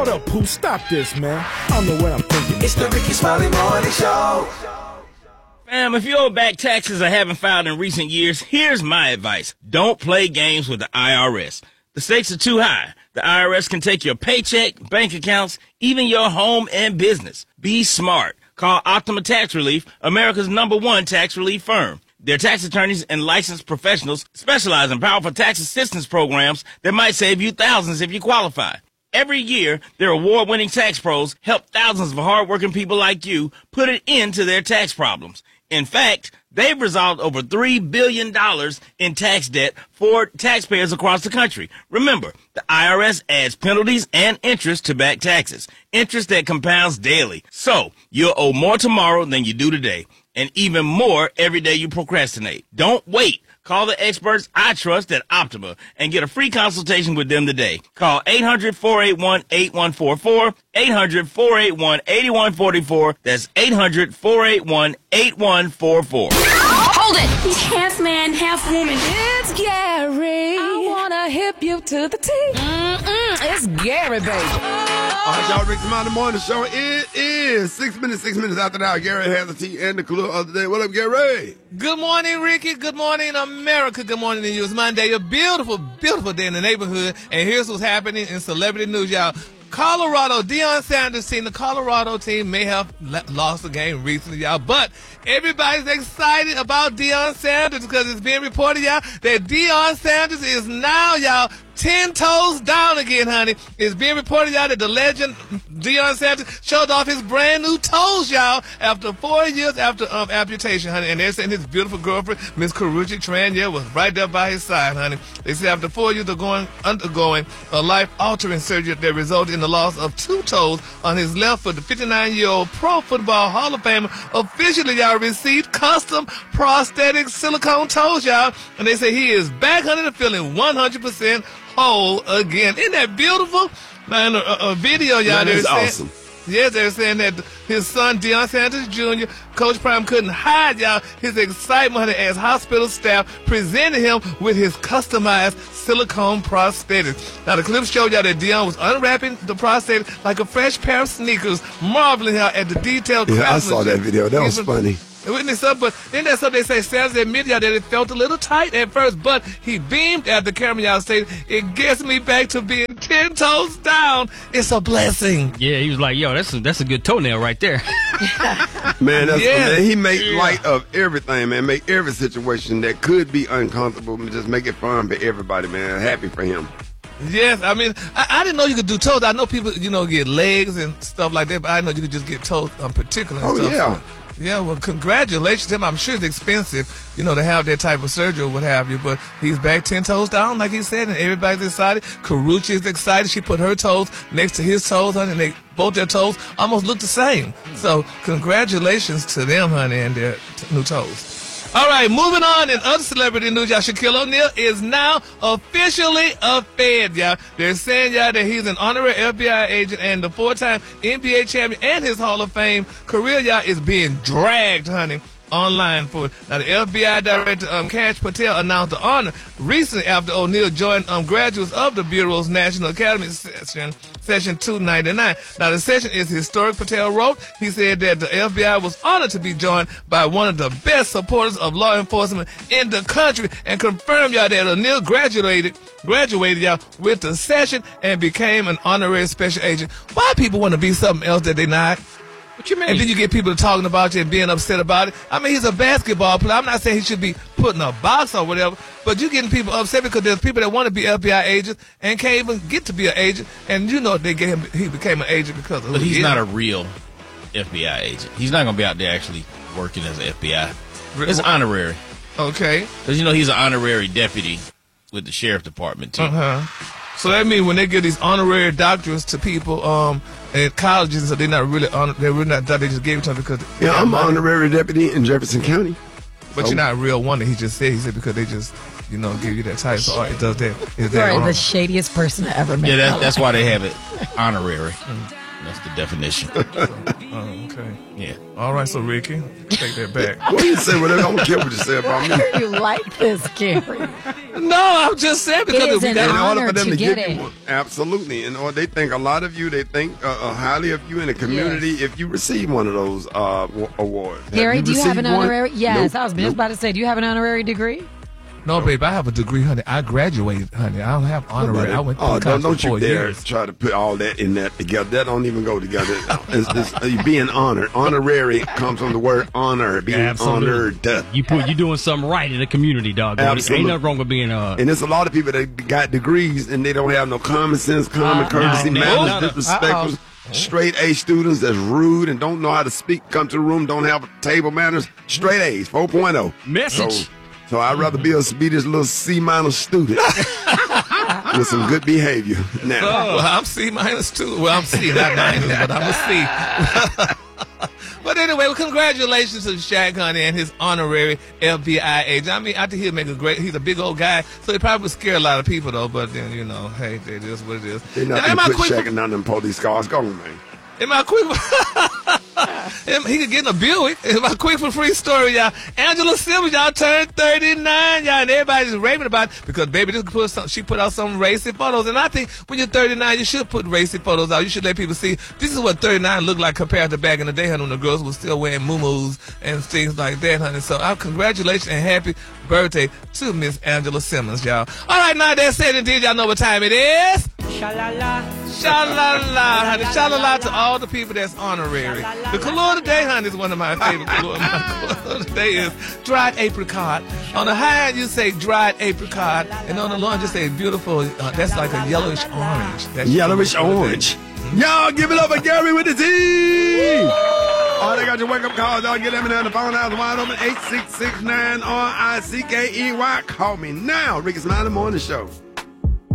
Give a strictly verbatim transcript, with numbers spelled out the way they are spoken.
Hold up, Pooh, stop this, man. I don't know what I'm thinking. It's the Ricky Smiley Morning Show. Fam, if you owe back taxes or haven't filed in recent years, here's my advice. Don't play games with the I R S. The stakes are too high. The I R S can take your paycheck, bank accounts, even your home and business. Be smart. Call Optima Tax Relief, America's number one tax relief firm. Their tax attorneys and licensed professionals specialize in powerful tax assistance programs that might save you thousands if you qualify. Every year, their award-winning tax pros help thousands of hardworking people like you put an end to their tax problems. In fact, they've resolved over three billion dollars in tax debt for taxpayers across the country. Remember, the I R S adds penalties and interest to back taxes, interest that compounds daily. So, you'll owe more tomorrow than you do today, and even more every day you procrastinate. Don't wait. Call the experts I trust at Optima and get a free consultation with them today. Call eight hundred, four eight one, eight one four four, eight hundred, four eight one, eight one four four. That's eight hundred, four eight one, eight one four four. Hold it! He's half man, half woman. It's Gary. I wanna hip you to the T. Mm-mm, it's Gary, baby. All right, y'all, Ricky Smiley Morning Show. It is six minutes, six minutes after now. Gary has the tea and the clue of the day. What up, Gary? Good morning, Ricky. Good morning, America. Good morning to you. It's Monday, a beautiful, beautiful day in the neighborhood. And here's what's happening in celebrity news, y'all. Colorado, Deion Sanders' team, the Colorado team may have lost the game recently, y'all, but everybody's excited about Deion Sanders because it's being reported, y'all, that Deion Sanders is now, y'all, ten toes down again, honey. It's being reported, y'all, that the legend Deion Sanders showed off his brand new toes, y'all, after four years after um, amputation, honey. And they're saying his beautiful girlfriend, Miss Karrueche Tran, yeah, was right there by his side, honey. They say after four years of going undergoing a life-altering surgery that resulted in the loss of two toes on his left foot, the fifty-nine-year-old Pro Football Hall of Famer officially, y'all, received custom prosthetic silicone toes, y'all. And they say he is back, honey, and feeling one hundred percent whole again. Isn't that beautiful? Now, in a, a video, y'all, That is saying, awesome. yes, they're saying that his son, Deion Sanders Junior, Coach Prime couldn't hide, y'all, his excitement as hospital staff presented him with his customized silicone prosthetic. Now, the clip showed y'all that Deion was unwrapping the prosthetic like a fresh pair of sneakers, marveling out at the detailed Yeah, I saw that video. That was Even- funny. Isn't it something? But then that's something they say Sanders admitted y'all that it felt a little tight at first, but he beamed at the camera, y'all, saying, it gets me back to being ten toes down. It's a blessing. Yeah, he was like, yo, that's a, that's a good toenail right there. Man, that's, Yeah. man, he make Yeah. light of everything, man. Make every situation that could be uncomfortable, and just make it fun for everybody, man. Happy for him. Yes, I mean, I, I didn't know you could do toes. I know people, you know, get legs and stuff like that, but I didn't know you could just get toes um, particular. Oh, stuff. yeah. Yeah, well, congratulations to him. I'm sure it's expensive, you know, to have that type of surgery or what have you, but he's back ten toes down, like he said, and everybody's excited. Karrueche is excited. She put her toes next to his toes, honey, and they both their toes almost look the same. So congratulations to them, honey, and their t- new toes. All right, moving on in other celebrity news, y'all. Shaquille O'Neal is now officially a Fed, y'all. They're saying, y'all, that he's an honorary F B I agent and the four-time N B A champion and his Hall of Fame career, y'all, is being dragged, honey, online for it. Now, the F B I director, um, Kash Patel, announced the honor recently after O'Neal joined um, graduates of the Bureau's National Academy session, session two ninety-nine. Now, the session is historic, Patel wrote. He said that the F B I was honored to be joined by one of the best supporters of law enforcement in the country and confirmed, y'all, that O'Neal graduated, graduated, y'all, with the session and became an honorary special agent. Why people want to be something else that they're not? What you mean? And then you get people talking about you and being upset about it. I mean, he's a basketball player. I'm not saying he should be put in a box or whatever, but you're getting people upset because there's people that want to be F B I agents and can't even get to be an agent. And you know they gave him, he became an agent because of who But he's he not is. a real F B I agent. He's not going to be out there actually working as an F B I. It's honorary. Okay. Because, you know, he's an honorary deputy with the sheriff department, too. Uh-huh. So that means when they give these honorary doctorates to people um, at colleges, so they're not really honor, they're really not, they just gave it to them because they Yeah, got I'm an money. honorary deputy in Jefferson County. But Oh. you're not a real one. That he just said. He said because they just, you know, give you that title. So all it does that is You that are honor. the shadiest person I ever met. Yeah, in my that, that's life. why they have it honorary. That's the definition. Oh, okay. Yeah. All right, so Ricky, take that back. What do you say? Whatever. I don't care what you say about me. You like this, Gary. No, I'm just saying because It is we an got In order honor for them to to, get give it. you one, absolutely, and or they think a lot of you, they think uh, uh, highly of you in the community if you receive one of those uh, w- awards. Have Gary, do you have an received one? honorary? Yes, Nope. I was just Nope. about to say, do you have an honorary degree? No, babe, I have a degree, honey. I graduated, honey. I don't have honorary. I went to Oh, college don't, don't for four you dare years. try to put all that in that together. That don't even go together. It's, it's, uh, being honored. Honorary comes from the word honor, being Absolutely. honored. You put you doing something right in the community, dog. Absolutely. Ain't nothing wrong with being uh. And there's a lot of people that got degrees and they don't have no common sense, common Uh, courtesy, no, manners, no, no. disrespectful. Straight A students that's rude and don't know how to speak, come to the room, don't have table manners. Straight A's, four point oh. Message. So, so I'd rather be, a, be this little C minus student with some good behavior. Now, Oh, well, I'm C minus too. Well, I'm C, not minus, but I'm a C. But anyway, well, congratulations to Shaq, honey, and his honorary F B I agent. I mean, I think he'll make a great. He's a big old guy, so he probably would scare a lot of people, though. But then, you know, hey, it is what it is. they're not Now, am going I to put quick Shaq for- in none of them police cars. Go on, man. Am I quick? Am- he could get in a Buick. Am I quick for free story, y'all? Angela Simmons, y'all turned thirty-nine, y'all, and everybody's raving about it because baby, this put some, she put out some racy photos, and I think when you're thirty-nine, you should put racy photos out. You should let people see this is what thirty-nine looked like compared to back in the day, honey, when the girls were still wearing muumuus and things like that, honey. So, uh, congratulations and happy birthday to Miss Angela Simmons, y'all. All right, now that said and did, y'all know what time it is. Sha-la-la. Sha-la-la, honey. Sha-la-la to all the people that's honorary. The color today, honey, is one of my favorite colors. My color today is dried apricot. On the high end, you say dried apricot, and on the low end, you say beautiful. Uh, that's like a yellowish orange. That's Yellowish your color today. orange. Y'all give it up for Gary with the T. Oh, they got your wake up calls. Y'all get them in there. The phone house wide open. eight six six nine R I C K E Y. Call me now. Ricky Smiley Morning Show.